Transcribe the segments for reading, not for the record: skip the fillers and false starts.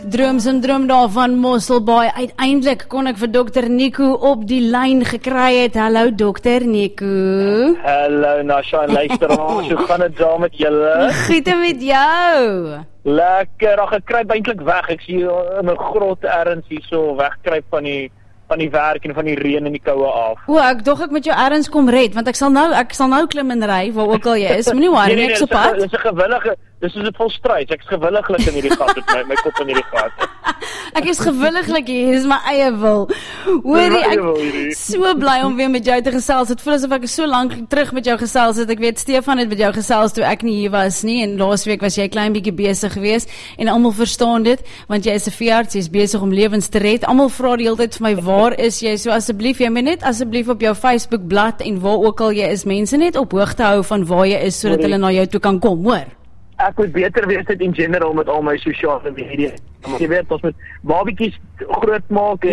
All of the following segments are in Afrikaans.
droom daarvan Mosselbaai. Uiteindelik kon ek vir Dr. Nico op die lyn gekry het. Hallo Dr. Nico. Hallo Nasha en luisteraars, hoe gaan dit daar met julle? Goed met jou. Lekker, ek kruip eintlik weg. Ek sien in 'n grot ergens hierso wegkruip van die werk en van die reën en die koue af. O, ek dog ek met jou ergens kom red, want ek sal nou klim en ry waar ook al jy is. Moenie worry nie, ek so pad. Dis 'n gewillige, dis is dit vol stryd. Ek's gewilliglik in hierdie gat met my kop in hierdie gat. Ek is gewilliglik hier, dis my eie wil. Hoorie, ek so bly om weer met jou te gesels. Dit voel asof ek so lank terug met jou gesels het. Ek weet Stefan het met jou gesels toe ek nie hier was nie en laasweek was jy klein bietjie besig geweest en almal verstaan dit want jy is 'n veearts, jy's besig om lewens te red. Almal vra die hele tyd vir my, waar is jy? So asseblief, jy moet net asseblief op jou Facebook blad en waar ook al jy is, mense net op hoogte hou van waar jy is sodat hulle na jou toe kan kom, hoor. Ek moet beter wees dit in general met al my sosiale media. Jy weet, ons moet babietjies groot maak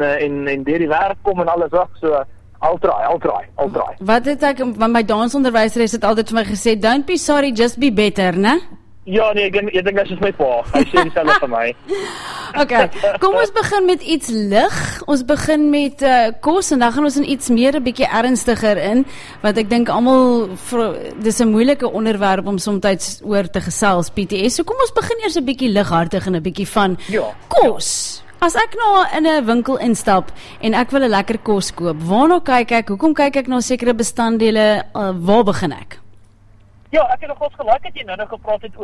en deur die werk kom en alles weg, so I'll try. Wat het ek, want my dansonderwyser het altyd vir my gesê, don't be sorry, just be better, né? Ja, nee, ek dink dit is my pa. Hy sê dieselfde vir my. Okay, kom ons begin met iets lig. Ons begin met kos en dan gaan ons in iets meer 'n bietjie ernstiger in, want ek dink almal dis 'n moeilike onderwerp om soms oor te gesels, PTS. So kom ons begin eers 'n bietjie lighartig en 'n bietjie van kos. As ek nou in 'n winkel instap en ek wil 'n lekker kos koop, waarna kyk ek? Hoekom kyk ek na sekere bestanddele? Waar begin ek? Ja, ek het nogals gelyk het jy nou gepraat het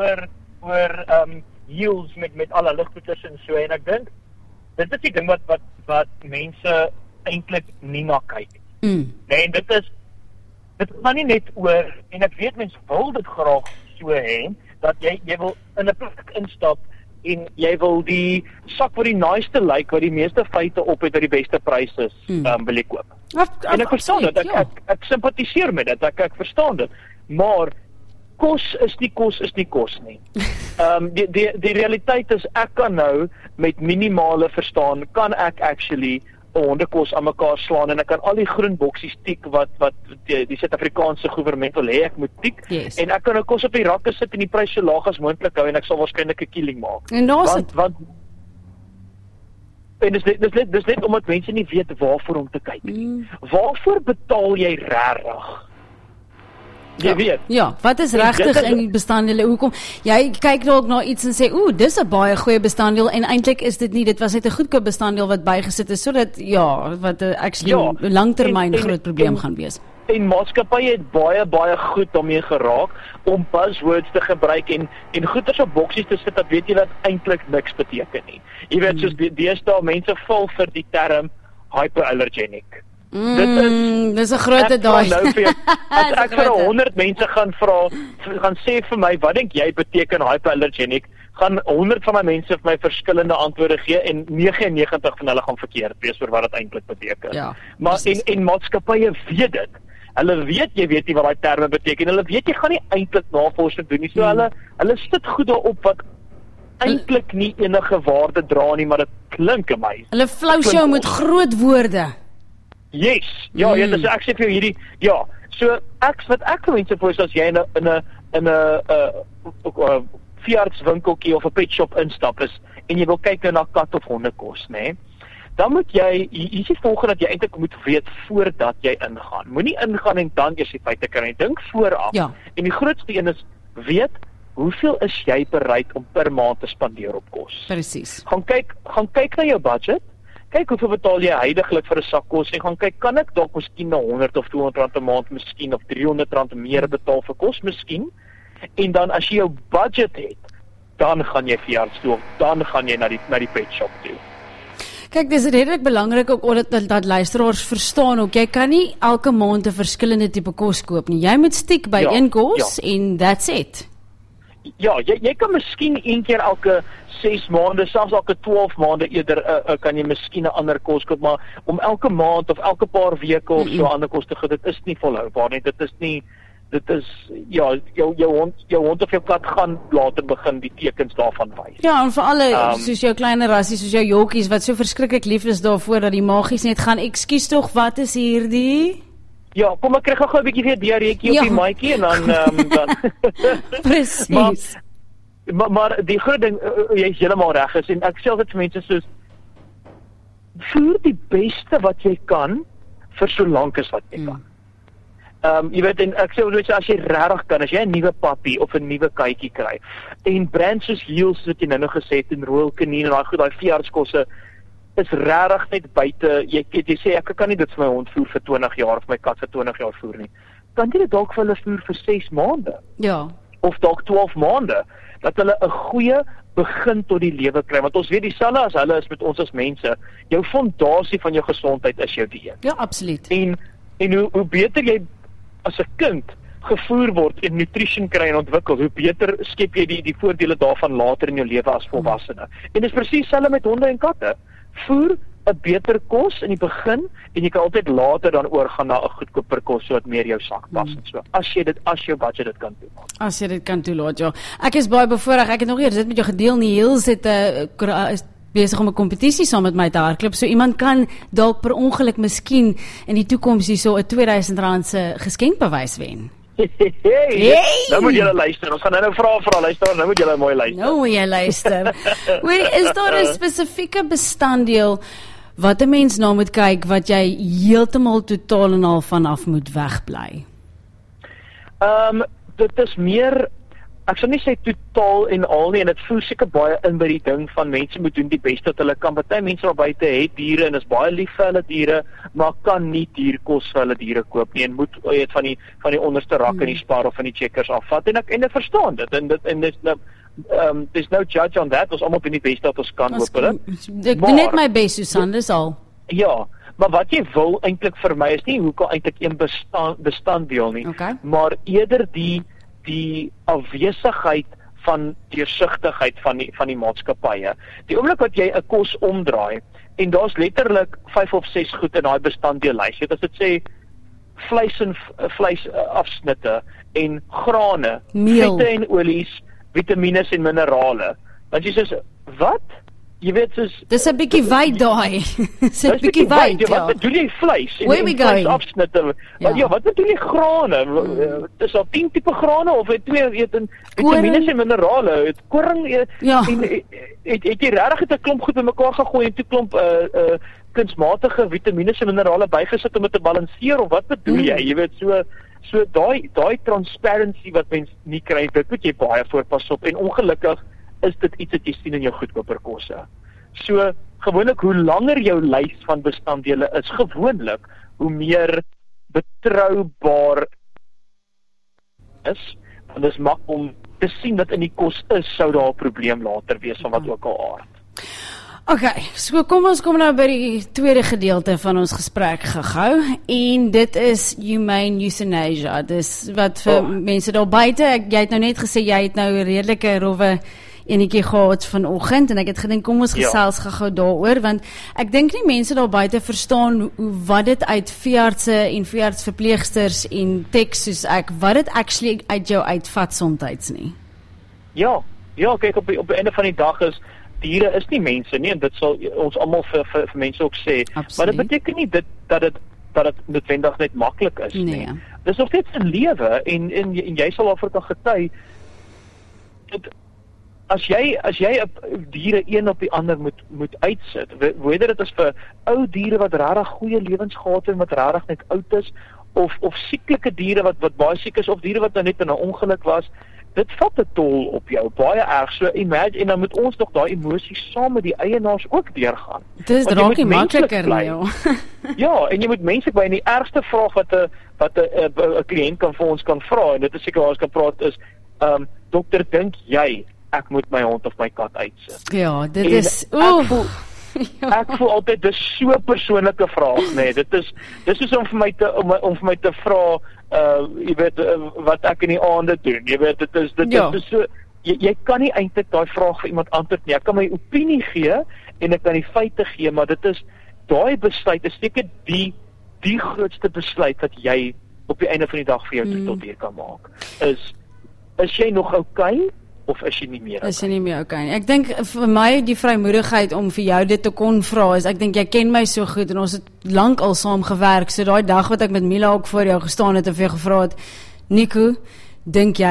oor yields met alle liggoeders en so, en ek dink dit is die ding wat mense eintlik nie na kyk. Nee, en dit is maar nie net oor, en ek weet mense wil dit graag so hê, dat jy wil in 'n plek instap en jy wil die sak wat die naaste lyk, wat die meeste feite op het, wat die beste pryse is, wil jy koop. En ek verstaan dit, ek sympatiseer met dit, ek verstaan dit, maar kos is nie kos nie. Die realiteit is, ek kan nou met minimale verstaan, kan ek actually 'n hondekos aan mekaar slaan en ek kan al die groen boksies tik wat die Suid-Afrikaanse regering wil hê ek moet tik, en ek kan 'n kos op die rakke sit en die prys so laag as moontlik hou en ek sal waarskynlik 'n killing maak. En dis net omdat mense nie weet waarvoor om te kyk nie. Waarvoor betaal jy regtig? Jy weet. Ja, wat is regtig in die bestanddele? Hoekom? Jy kyk dalk na iets en sê, dis 'n baie goeie bestanddeel en eintlik is dit nie, dit was net 'n goedkoop bestanddeel wat bygesit is sodat wat actually langtermyn groot probleem gaan wees. En maatskappye het baie goed daarmee geraak om buzzwords te gebruik en goeders op boksies te sit dat weet jy wat eintlik niks beteken nie. Jy weet, soos deesdae mense val vir die term hyperallergenic. Dis 'n groot daai. As ek vir 100 mense gaan sê vir my, wat dink jy beteken hyperallergenic, gaan 100 van my mense vir my verskillende antwoorde gee en 99 van hulle gaan verkeerd wees oor wat dit eintlik beteken. Ja, maar en maatskappye weet dit. Hulle weet jy weet nie wat daai terme beteken. Hulle weet jy gaan nie eintlik navorsing doen nie. So hulle sit goed daarop wat eintlik nie enige waarde dra nie, maar dit klink amazing. Hulle flous jou met groot woorde. Yes, dis ek sê vir jou so wat ek vir mense voel is as jy in 'n veeartswinkeltjie of 'n pet shop instap is en jy wil kyk na kat of hondekos, nê? Dan moet jy is die volgende dat jy eintlik moet weet voordat jy ingaan. Moenie ingaan en dan eers die feite kry. Dink vooraf. Ja. En die grootste een is weet hoeveel is jy bereid om per maand te spandeer op kos? Presies. Gaan kyk na jou budget. Kyk hoeveel betaal jy heidaglik vir 'n sak kos en gaan kyk, kan ek dalk miskien na R100 of R200 'n maand miskien of R300 meer betaal vir kos miskien? En dan as jy jou budget het, dan gaan jy veearts toe, dan gaan jy na die pet shop toe. Kyk, dis redelik belangrik ook dat luisteraars verstaan ook, jy kan nie elke maand 'n verskillende tipe kos koop nie. Jy moet stiek by een kos en that's it. Ja, jy kan miskien een keer elke 6 maande, selfs elke 12 maande eerder kan jy miskien 'n ander kos koop, maar om elke maand of elke paar weke of so ander kos te gee, dit is nie volhoubaar nie. Dit is jou hond of jou kat gaan later begin die tekens daarvan wys. Ja, en vir alle soos jou kleiner rassies, soos jou jockeys wat so verskriklik lief is daarvoor dat die magies net gaan, ekskuus tog, wat is hierdie? Ja, kom ek kry gou 'n bietjie weer diarreetjie op die maatjie en dan Presies. Maar die groot ding, jy is heeltemal reg is, en ek sê altyd vir mense soos, voer die beste wat jy kan, vir so lank as wat jy kan. Jy weet, en ek sê as jy regtig kan, as jy 'n nuwe pappie of 'n nuwe katjie kry, en brands soos Heels, wat jy nou gesê het, en Royal Canin, en daai veeartskosse, is regtig net buite, jy sê, ek kan nie dit vir my hond voer vir 20 jaar, of my kat vir 20 jaar voer nie. Kan jy dit dalk vir hulle voer vir 6 maande? Ja. Of dalk 12 maande, dat hulle 'n goeie begin tot die lewe kry, want ons weet dieselfde as hulle is met ons as mense, jou fondasie van jou gesondheid is jou dieet. Ja, absoluut. En hoe beter jy as 'n kind gevoer word en nutrition kry en ontwikkel, hoe beter skep jy die voordele daarvan later in jou lewe as volwassene. En dit is presies dieselfde met honde en katte. Voer 'n beter kos in die begin en jy kan altyd later dan oorgaan na 'n goedkoper kos sodat meer jou sak pas en so. As jou budget dit kan toelaat. As jy dit kan toelaat, ja. Ek is baie bevoorreg. Ek het nog eers dit met jou gedeel nie. Heels het is besig om 'n kompetisie saam met my te hardloop. So iemand kan dalk per ongeluk miskien in die toekoms hierso 'n R2000 se geskenkbewys wen. Hey. Nou moet julle luister. Ons gaan nou vra luister, nou moet julle mooi luister. Nou moet jy luister. Hoorie, is daar 'n spesifieke bestanddeel wat 'n mens na moet kyk wat jy heeltemal totaal en al vanaf moet wegbly? Dit is meer, ek sal nie sê totaal en al nie, en dit voel seker baie in by die ding van mense moet doen die beste wat hulle kan. Party mense daar buite het diere en is baie lief vir hulle diere, maar kan nie dierkos vir hulle diere koop nie en moet weet van die onderste rak in die Spar of van die Checkers afvat, en ek verstaan dit, en dis nou there's no judge on that, ons almal doen die beste wat ons kan, hoop hulle. Ek doen net my bes, Susan, dis al. Ja, maar wat jy wil eintlik vir my is nie hoekom eintlik een bestanddeel nie, maar eerder die afwesigheid van deursigtigheid van die maatskappye. Die oomblik wat jy 'n kos omdraai en daar's letterlik 5 of 6 goed in daai bestanddeellys. Jy weet as dit sê vleis afsnitte en grane, vette en olies, vitamiene en minerale. Want jy sê, wat? Jy weet soos dis 'n bietjie wyd daai. Dis 'n bietjie wyd. Ja. Wat bedoel jy vleis? En vleis afsnitte. Ja, wat bedoel jy grane? Dis al 10 tipe grane of 2 weet in vitamiene en minerale, koring en het jy regtig 'n klomp goed bymekaar gegooi en 'n klomp kunsmatige vitamiene en minerale bygesit om dit te balanseer, of wat bedoel jy? Jy weet so daai transparency wat mens nie kry, dit moet jy baie voorpas op, en ongelukkig is dit iets wat jy sien in jou goedkoper kosse. So, gewoonlik hoe langer jou lys van bestanddele is, gewoonlik, hoe meer betroubaar is, want dit is mak om te sien dat in die kos is, sou daar 'n probleem later wees van wat ook al aard. Okay, so kom ons kom nou by die tweede gedeelte van ons gesprek gehou, en dit is humane euthanasia. Dis wat vir mense daar buite, jy het nou net gesê jy het nou 'n redelike rowwe enetjie gehad vanoggend, en ek het gedink kom ons gesels gou daaroor, want ek dink nie mense daar buite verstaan wat dit uit veeartse en veeartsverpleegsters en teks soos ek, wat dit actually uit jou uitvat somtyds nie. Ja, kyk op die einde van die dag is diere is nie mense nie, en dit sal ons almal vir mense ook sê. Absoluut. Maar dit beteken nie dat dit noodwendig net maklik is nie. Dis nog steeds 'n lewe, en jy sal daarvoor kan getuig. As jy diere een op die ander moet uitsit, whether dit is vir ou diere wat regtig goeie lewens gehad het en wat regtig net oud is, of sieklike diere wat baie siek is, of diere wat nou net in 'n ongeluk was, dit vat 'n tol op jou, baie erg. So imagine, en dan moet ons nog daai emosies saam met die eienaars ook deurgaan. Dit raak nie makliker nie. Ja, en jy moet menslik bly. En die ergste vraag wat 'n kliënt kan vir ons kan vra, en dit is seker waar ons kan praat, is dokter, dink jy ek moet my hond of my kat uitsit? Ja, dit en is ek voel altyd dis so 'n persoonlike vraag, nee. Dit is soos om vir my te vra jy weet wat ek in die aande doen. Jy weet dit is so jy kan nie eintlik daai vraag vir iemand antwoord nie. Ek kan my opinie gee en ek kan die feite gee, maar dit is daai besluit is seker die grootste besluit wat jy op die einde van die dag vir jou tot hier kan maak. Is jy nog okay? Of is jy nie meer okay? Is jy nie meer okay nie. Ek dink vir my die vrymoedigheid om vir jou dit te kon vra is, ek dink jy ken my so goed en ons het lank al saam gewerk, so daai dag wat ek met Mila ook voor jou gestaan het en vir jou gevra het, Nico, dink jy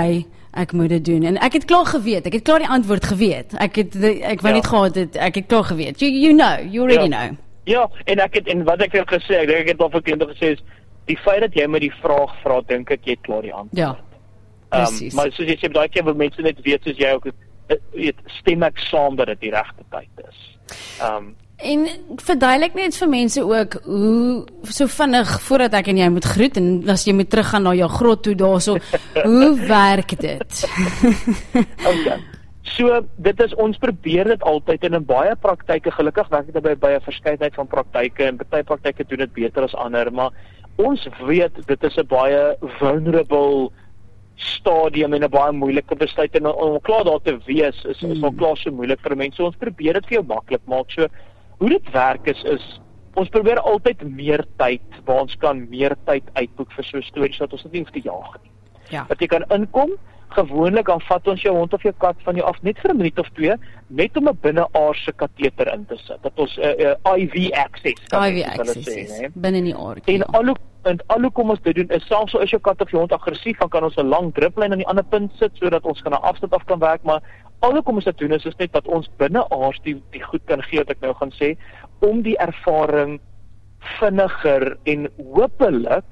ek moet dit doen. En ek het klaar geweet, ek het klaar die antwoord geweet. Ek wou niet gehad het, ek het klaar geweet. You already know. Ja, en wat ek het gesê, ek het al verkeerd gesê is, die feit dat jy my die vraag vra, dink ek jy het klaar die antwoord. Ja, presies. Maar soos jy sê, daai keer wil mense net weet, soos jy ook, stem ek saam dat dit die regte tyd is. En verduidelik net vir mense ook hoe so vinnig voordat ek en jy moet groet en as jy moet teruggaan na jou grot toe daarso, hoe werk dit? Okay. So dit is ons probeer dit altyd en in baie praktyke gelukkig werk dit by 'n verskeidenheid van praktyke en baie praktyke doen dit beter as ander, maar ons weet dit is 'n baie vulnerable stadium en 'n baie moeilike besluit en om klaar daar te wees is al klaar so moeilik vir mense. So ons probeer dit vir jou maklik maak. So hoe dit werk is ons probeer altyd meer tyd, waar ons kan meer tyd uitboek vir so 'n storie sodat ons dit nie hoef te jaag nie. Ja. Dat jy kan inkom, gewoonlik dan vat ons jou hond of jou kat van jou af net vir 'n minuut of 2, net om 'n binneaardse kateter in te sit. Dat ons IV access kan sê, binne in die aardjie. En al kom ons dit doen is selfs as jou kat of jou hond aggressief, dan kan ons 'n lang driplyn aan die ander punt sit sodat ons kan 'n afstand af kan werk, maar al kom ons dit doen is net dat ons binneaards die goed kan gee wat ek nou gaan sê om die ervaring vinniger en hopelik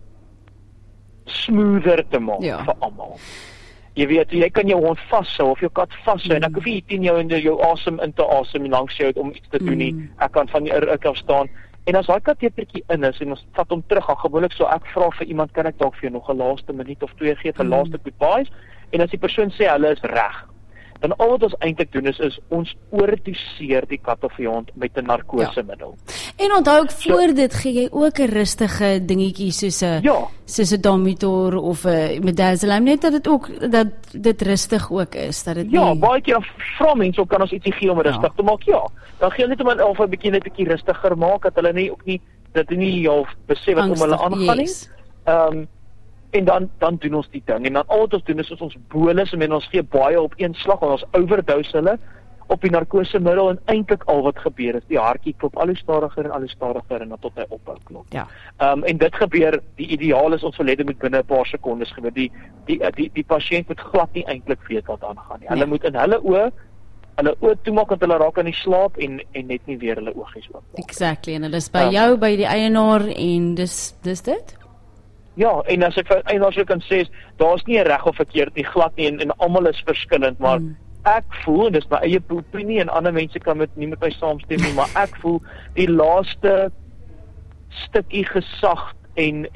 smoother te maak vir almal. Jy weet, jy kan jou hond vashou of jou kat vashou en ek hoef nie teen jou en jou asem in te asem langs jou om iets te doen nie. Ek kan van die ruk af staan. En as daai katetertjie in is en ons vat hom terug, dan gewoonlik so ek vra vir iemand, kan ek dalk vir jou nog 'n laaste minuut of 2 gee vir laaste goodbyes? En as die persoon sê hulle is reg, dan al wat ons eintlik doen is ons oordoseer die kat of die hond met 'n narkosemiddel. En onthou ook voor dit gee jy ook 'n rustige dingetjie soos 'n Domitor of 'n Midazolam, net dat dit rustig ook is, dat dit baie keer vra mense of kan ons ietsie gee om rustig te maak. Ja, dan gee net om 'n bietjie rustiger maak dat hulle nie half besef wat om hulle aangaan nie. En dan doen ons die ding. En dan al wat ons doen is ons bolus en ons gee baie op een slag en ons overdose hulle op die narkosemiddel en eintlik al wat gebeur is die hartjie klop al hoe stadiger en dan tot hy ophou klop. Ja. En dit gebeur, die ideaal is ons verlede moet binne 'n paar sekondes gebeur. Die pasiënt moet glad nie eintlik weet wat aangaan nie. Hulle moet in hulle oë toemaak dat hulle raak aan die slaap en net nie weer hulle oogies oop maak. Exactly, en hulle is by jou, by die eienaar en dis dit? Ja, en as ek vir eienaars kan sê, daar's nie 'n reg of verkeerd nie, glad nie en almal is verskillend, maar ek voel, en dis my eie opinie en ander mense kan nie met my saamstem nie, maar ek voel die laaste stukkie gesag en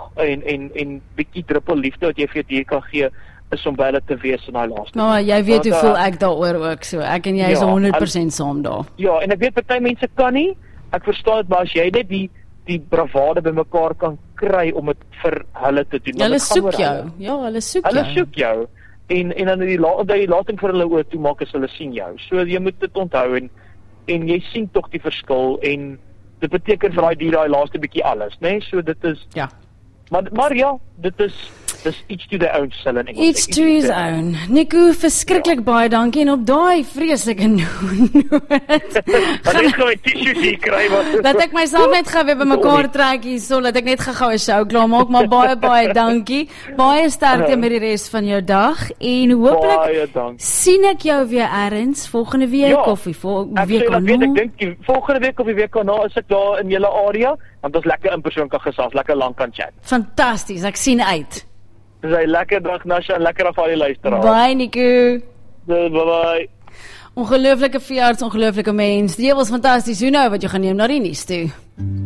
bietjie druppel liefde wat jy vir jou dier kan gee, is om by hulle te wees in daai laaste. Nou, jy weet hoe voel ek daaroor ook so. Ek en jy is 100% saam daar. Ja, en ek weet party mense kan nie. Ek verstaan dit, maar as jy net die bravade bymekaar kan kry om dit vir hulle te doen. Hulle soek jou. Ja, hulle soek jou. Hulle soek jou. En dan die lating vir hulle oor toe maak as hulle sien jou. So jy moet dit onthou en jy sien tog die verskil en dit beteken vir daai dier daai laaste bietjie alles, né? So dit is Maar ja, dit is each to their own sal in Engels. Each to his own. Nico, verskriklik baie dankie en op daai vreeslike noot. Gaan ek my tissues hier kry wat. Dat ek myself net gou weer bymekaar trek hierso, dat ek net gou 'n show klaar maak, maar baie dankie. Baie sterkte met die res van jou dag en hopelik sien ek jou weer eers volgende week of die week daarna. Ek dink die volgende week of die week daarna is ek daar in julle area, want ons lekker in persoon kan gesels, lekker lank kan chat. Fantasties, ek sien uit. Dis 'n lekker dag, Nasha, en lekker af al die luisteraars. Bye, Nico. Bye. Ongelooflike veearts, ongelooflike mens. Die was fantasties. Hoe nou wat jy gaan neem na die nuus toe?